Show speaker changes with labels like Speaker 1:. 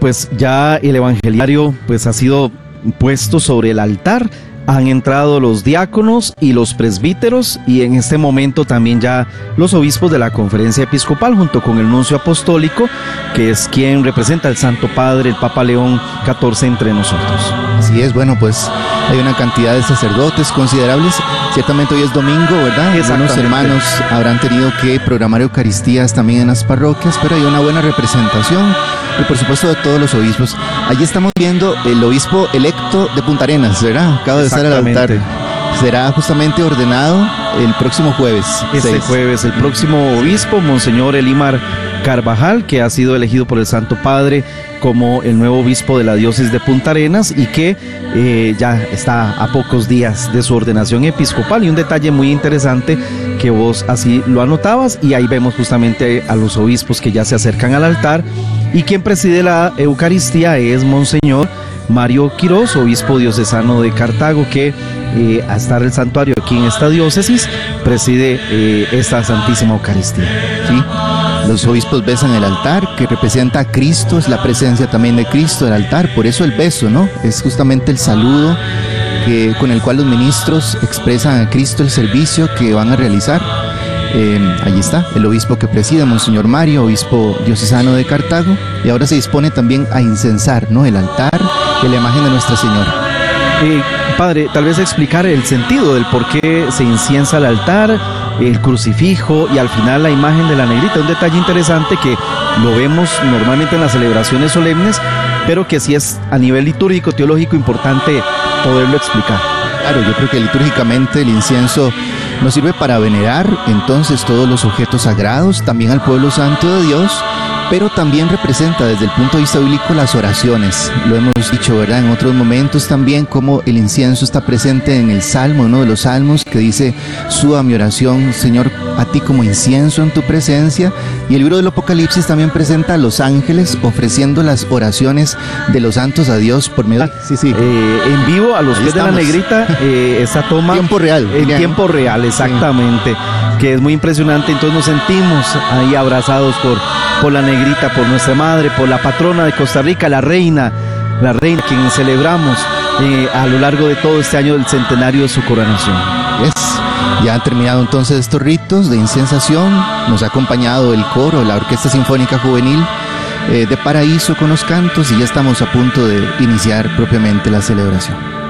Speaker 1: pues ya el evangeliario pues ha sido puesto sobre el altar. Han entrado los diáconos y los presbíteros y en este momento también ya los obispos de la Conferencia Episcopal junto con el nuncio apostólico, que es quien representa al Santo Padre, el Papa León XIV entre nosotros.
Speaker 2: Así es, bueno, pues hay una cantidad de sacerdotes considerables. Ciertamente hoy es domingo, ¿verdad? Algunos hermanos habrán tenido que programar Eucaristías también en las parroquias, pero hay una buena representación y por supuesto de todos los obispos. Allí estamos viendo el obispo electo de Punta Arenas, ¿verdad? Acaba de estar al altar. Será justamente ordenado el próximo jueves.
Speaker 1: Jueves, el próximo obispo, Monseñor Elimar Carvajal, que ha sido elegido por el Santo Padre como el nuevo obispo de la diócesis de Punta Arenas y que ya está a pocos días de su ordenación episcopal. Y un detalle muy interesante que vos así lo anotabas, y ahí vemos justamente a los obispos que ya se acercan al altar, y quien preside la Eucaristía es Monseñor Mario Quirós, obispo diocesano de Cartago, que a estar el santuario aquí en esta diócesis preside esta Santísima Eucaristía.
Speaker 2: Sí, los obispos besan el altar, que representa a Cristo, es la presencia también de Cristo, el altar, por eso el beso, ¿no? Es justamente el saludo con el cual los ministros expresan a Cristo el servicio que van a realizar. Allí está el obispo que preside, Monseñor Mario, obispo diocesano de Cartago, y ahora se dispone también a incensar, ¿no?, el altar de la imagen de Nuestra Señora.
Speaker 1: Padre, tal vez explicar el sentido del por qué se inciensa el altar, el crucifijo y al final la imagen de la negrita. Un detalle interesante que lo vemos normalmente en las celebraciones solemnes, pero que sí es a nivel litúrgico, teológico, importante poderlo explicar.
Speaker 2: Claro, yo creo que litúrgicamente el incienso nos sirve para venerar entonces todos los objetos sagrados, también al pueblo santo de Dios, pero también representa desde el punto de vista bíblico las oraciones. Lo hemos dicho, ¿verdad?, en otros momentos también, como el incienso está presente en el Salmo, uno de los salmos que dice: suba mi oración, Señor, a ti como incienso en tu presencia. Y el libro del Apocalipsis también presenta a los ángeles ofreciendo las oraciones de los santos a Dios por medio
Speaker 1: en vivo a los pies de la negrita, esta toma
Speaker 2: tiempo real,
Speaker 1: en tiempo real, exactamente, que es muy impresionante. Entonces nos sentimos ahí abrazados por la negrita, por nuestra madre, por la patrona de Costa Rica, la reina quien celebramos a lo largo de todo este año del centenario de su coronación.
Speaker 2: Ya han terminado entonces estos ritos de incensación. Nos ha acompañado el coro, la Orquesta Sinfónica Juvenil de Paraíso con los cantos, y ya estamos a punto de iniciar propiamente la celebración.